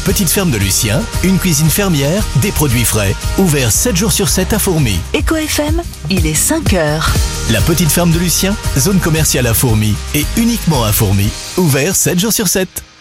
petite ferme de Lucien, une cuisine fermière, des produits frais. Ouvert 7 jours sur 7 à Fourmies. Eco FM, il est 5h. La petite ferme de Lucien, zone commerciale à Fourmies et uniquement à Fourmies. Ouvert 7 jours sur 7.